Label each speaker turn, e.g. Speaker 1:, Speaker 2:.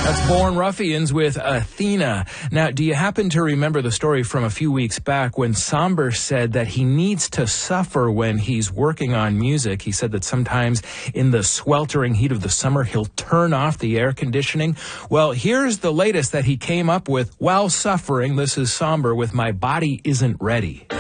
Speaker 1: That's Born Ruffians with Athena. Now, do you happen to remember the story from a few weeks back when Somber said that he needs to suffer when he's working on music? He said that sometimes in the sweltering heat of the summer, he'll turn off the air conditioning. Well, here's the latest that he came up with while suffering. This is Somber with My Body Isn't Ready.